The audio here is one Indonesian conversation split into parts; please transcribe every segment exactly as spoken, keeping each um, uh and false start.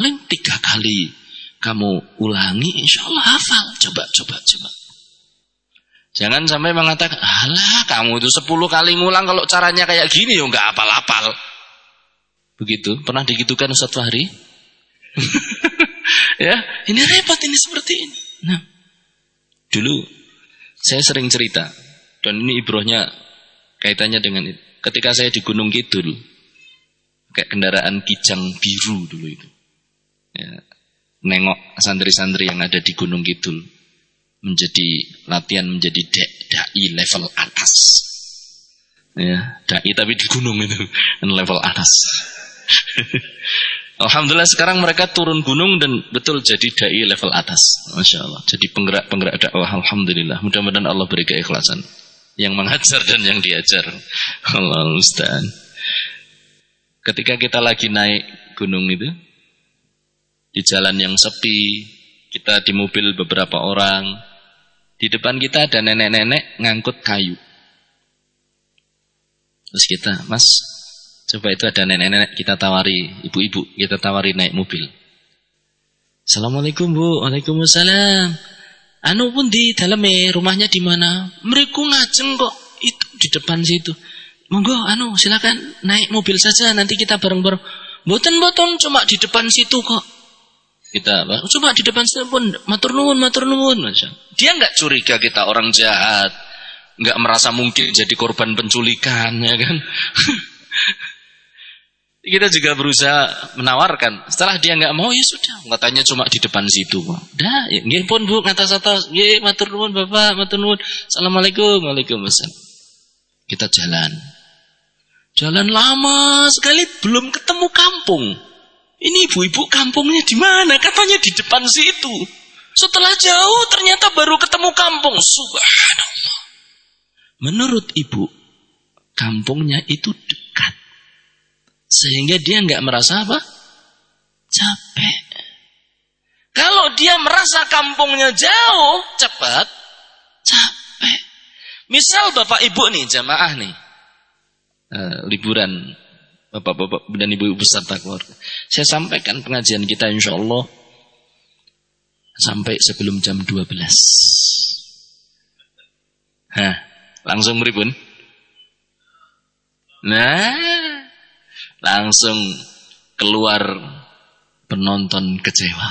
Paling tiga kali kamu ulangi, insya Allah hafal. Coba, coba, coba. Jangan sampai mengatakan, alah kamu itu sepuluh kali ngulang kalau caranya kayak gini ya nggak hafal-hafal. Begitu, pernah digitukan Ustaz Fahri? Ya, ini repot ini seperti ini. Nah, dulu saya sering cerita, dan ini ibrohnya kaitannya dengan itu. Ketika saya di Gunung Kidul, kayak kendaraan kijang biru dulu itu. Ya, nengok santri-santri yang ada di Gunung Kidul menjadi latihan menjadi dai level atas. Ya, dai tapi di gunung itu level atas. Alhamdulillah sekarang mereka turun gunung dan betul jadi dai level atas. Masya Allah. Jadi penggerak-penggerak dakwah. Alhamdulillah. Mudah-mudahan Allah beri keikhlasan yang mengajar dan yang diajar. Allah musta'an. Ketika kita lagi naik gunung itu, di jalan yang sepi, kita di mobil beberapa orang, di depan kita ada nenek-nenek ngangkut kayu. Terus kita, Mas, coba itu ada nenek-nenek, kita tawari, ibu-ibu, kita tawari naik mobil. Assalamualaikum Bu, waalaikumsalam. Anu pun di dalamnya, rumahnya di mana? Mereka ngajeng kok, itu di depan situ. Monggo, anu silakan naik mobil saja, nanti kita bareng-bareng. Boten-boten, cuma di depan situ kok. Kita coba di depan situ pun matur nuwun, matur nuwun. Dia nggak curiga kita orang jahat, nggak merasa mungkin jadi korban penculikan, ya kan? Kita juga berusaha menawarkan. Setelah dia nggak mau, ya sudah. Katanya cuma di depan situ. Dah, ya, nggih pun Bu, ngatas-atas. Nggih, matur nuwun Bapak, matur nuwun. Assalamualaikum, waalaikumsalam. Kita jalan. Jalan lama sekali belum ketemu kampung. Ini ibu-ibu kampungnya di mana? Katanya di depan situ. Setelah jauh ternyata baru ketemu kampung. Subhanallah. Menurut ibu, kampungnya itu dekat. Sehingga dia nggak merasa apa? Capek. Kalau dia merasa kampungnya jauh, cepat, capek. Misal bapak ibu nih, jamaah nih, uh, liburan. Bapak-bapak dan ibu-ibu beserta keluarga. Saya sampaikan pengajian kita insya Allah sampai sebelum jam dua belas. Hah, langsung beribun. Nah, langsung keluar penonton kecewa.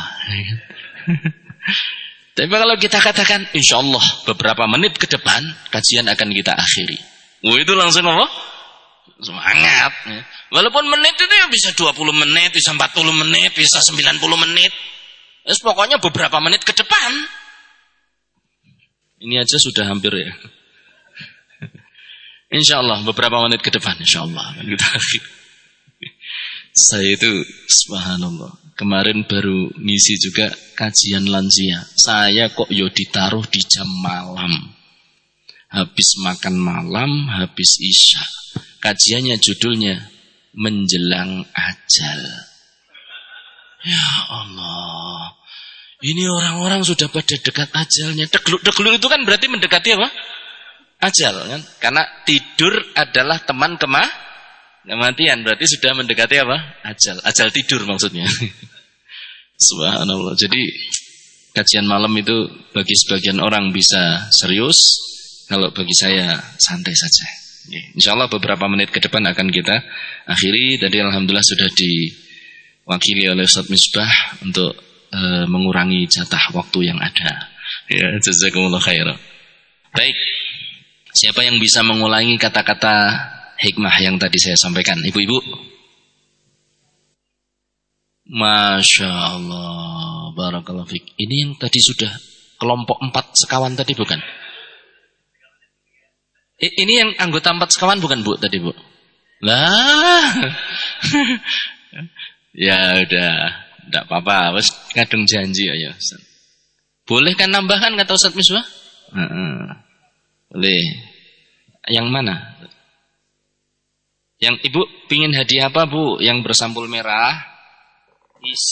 Tapi kalau kita katakan insya Allah beberapa menit ke depan kajian akan kita akhiri. Wah, itu langsung apa? Semangat. Walaupun menit itu ya bisa dua puluh menit, bisa empat puluh menit, bisa sembilan puluh menit. Terus pokoknya beberapa menit ke depan. Ini aja sudah hampir ya. Insya Allah beberapa menit ke depan, insya Allah. Saya itu, subhanallah, kemarin baru ngisi juga kajian lansia. Saya kok yo ditaruh di jam malam. Habis makan malam, habis isya. Kajiannya judulnya Menjelang Ajal. Ya Allah, ini orang-orang sudah pada dekat ajalnya. Degluk-degluk itu kan berarti mendekati apa? Ajal kan? Karena tidur adalah teman kemah kematian. Berarti sudah mendekati apa? Ajal. Ajal tidur maksudnya. Subhanallah. Jadi kajian malam itu bagi sebagian orang bisa serius, kalau bagi saya santai saja. Insya Allah beberapa menit ke depan akan kita akhiri. Tadi alhamdulillah sudah diwakili oleh Ustaz Misbah untuk uh, mengurangi jatah waktu yang ada. Ya, jazakumullah khairan. Baik, siapa yang bisa mengulangi kata-kata hikmah yang tadi saya sampaikan, ibu-ibu? Masya Allah, barakallahu fiik. Ini yang tadi sudah kelompok empat sekawan tadi bukan? Ini yang anggota empat sekawan bukan Bu tadi Bu? Lah, ya udah, tidak apa-apa, wes kadung janji aja. Boleh kan nambahkan kata Ustaz Misbah? Uh-uh. Boleh. Yang mana? Yang Ibu pingin hadiah apa Bu? Yang bersampul merah? Is.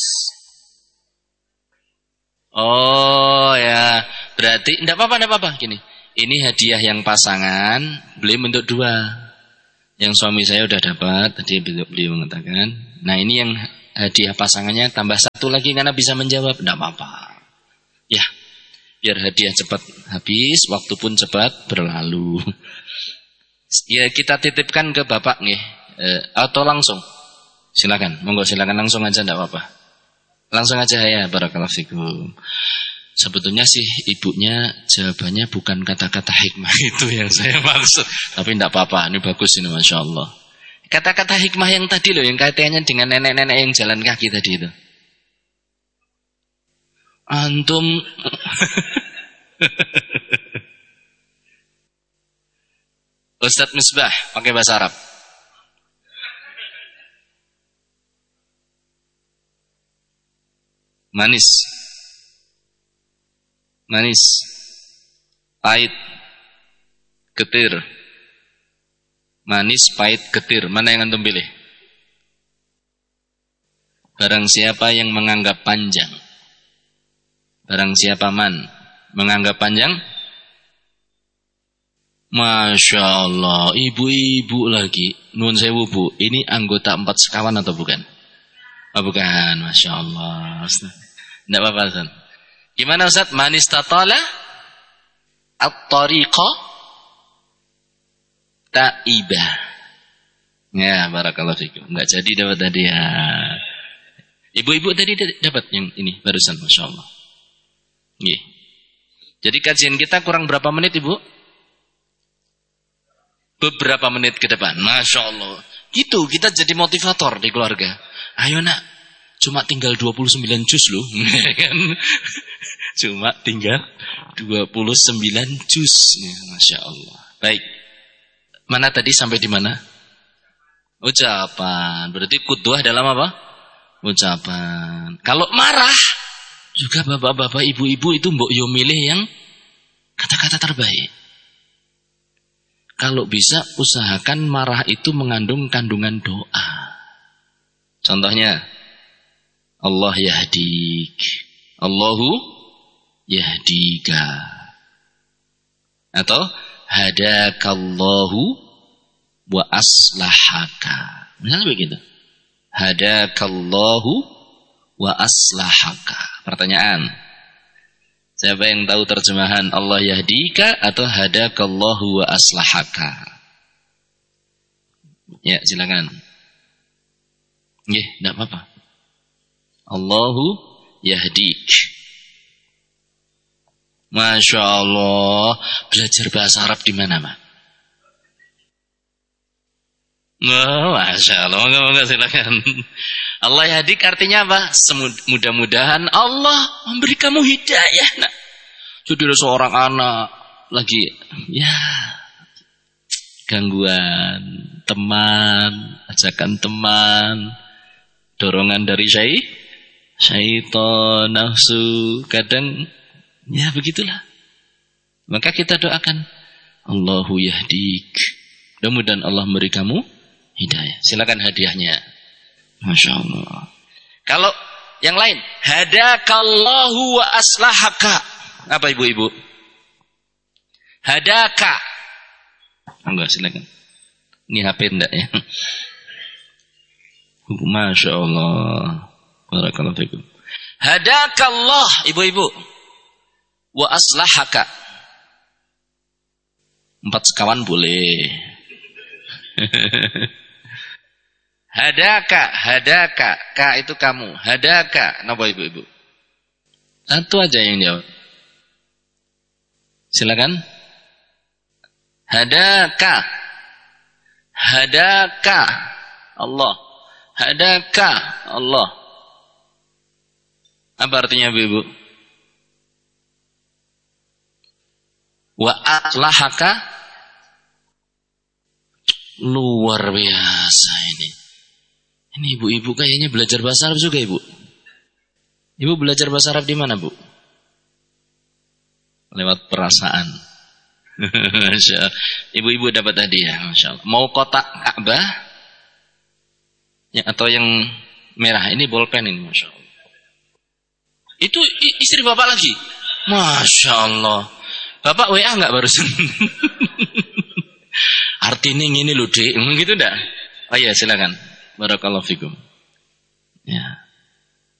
Oh ya, berarti tidak apa-apa, tidak apa-apa. Gini. Ini hadiah yang pasangan, beli bentuk dua. Yang suami saya udah dapat, tadi beliau mengatakan. Nah ini yang hadiah pasangannya tambah satu lagi karena bisa menjawab. Tidak apa-apa. Ya, biar hadiah cepat habis, waktu pun cepat berlalu. Ya kita titipkan ke bapak nih, e, atau langsung. Silakan, monggo silakan langsung aja, tidak apa-apa. Langsung aja ya, barakallahu fikum. Sebetulnya sih ibunya jawabannya bukan kata-kata hikmah itu yang saya maksud. Tapi tidak apa-apa, ini bagus ini Masya Allah. Kata-kata hikmah yang tadi loh, yang kaitannya dengan nenek-nenek yang jalan kaki tadi itu. Antum Ustadz Misbah pakai bahasa Arab. Manis. Manis, pahit, getir. Manis, pahit, getir. Mana yang antum pilih? Barang siapa yang menganggap panjang. Barang siapa man menganggap panjang. Masya Allah, ibu-ibu lagi. Nuwun sewu bu, ini anggota empat sekawan atau bukan? Oh bukan, Masya Allah. Tidak apa-apa Ustaz. Gimana Ustaz? Man istatala at-tariqa ta'ibah. Ya, barakallahu fikum. Enggak jadi dapat hadiah. Ibu-ibu tadi dapat yang ini barusan, Masya Allah. Nggih. Jadi kajian kita kurang berapa menit Ibu? Beberapa menit ke depan. Masya Allah. Gitu, kita jadi motivator di keluarga. Ayo nak, cuma tinggal dua puluh sembilan juz loh. Kan? Cuma tinggal dua puluh sembilan juz. Masya Allah. Baik. Mana tadi sampai di mana? Ucapan. Berarti qudwah dalam apa? Ucapan. Kalau marah, juga bapak-bapak, ibu-ibu itu mbok yo milih yang kata-kata terbaik. Kalau bisa usahakan marah itu mengandung kandungan doa. Contohnya, Allah yahdik, Allahu yahdika, atau hadakallahu wa aslahaka. Misalnya begitu. Hadakallahu wa aslahaka. Pertanyaan, siapa yang tahu terjemahan Allah yahdika atau hadakallahu wa aslahaka? Ya, silakan. Nggih, enggak apa-apa. Allahu yahdik. Masya Allah. Belajar bahasa Arab di mana, Pak? Oh, Masya Allah. Moga-moga silakan. Allah yahdik artinya apa? Mudah-mudahan Allah memberi kamu hidayah. Nah, jadi ada seorang anak lagi, ya, gangguan teman, ajakan teman, dorongan dari syai, syaitan, nafsu, kadang ya begitulah. Maka kita doakan Allahu yahdik. Mudah-mudahan Allah memberi kamu hidayah. Silakan hadiahnya. Masya Allah. Kalau yang lain, hadakallahu wa aslahaka. Apa ibu-ibu? Hadaka. Enggak, silakan. Ini H P enggak ya? Masya Allah. Barakallahu fikum. Hadakallah, ibu-ibu. Wa aslahaka. Empat sekawan boleh. Hadaka, hadaka, ka itu kamu, hadaka, napa ibu-ibu? Satu aja yang jawab. Silakan. Hadaka, hadaka, Allah, hadaka, Allah. Apa artinya ibu-ibu? Wa aslahaka. Luar biasa ini. Ini ibu-ibu kayaknya belajar bahasa Arab juga, Ibu. Ibu belajar bahasa Arab di mana, Bu? Lewat perasaan. Masya Allah. Ibu-ibu dapat hadiah, Masya Allah. Mau kotak Ka'bah ya, atau yang merah? Ini bolpen ini, Masya Allah. Itu istri bapak lagi? Masya Allah. Bapak W A enggak barusan? artinya ini lho Dik, gitu ndak? Oh iya silakan. Barakallahu fikum. Ya.